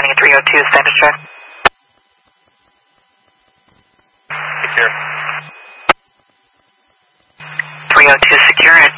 landing at 302, standard check. Secure. 302 secure at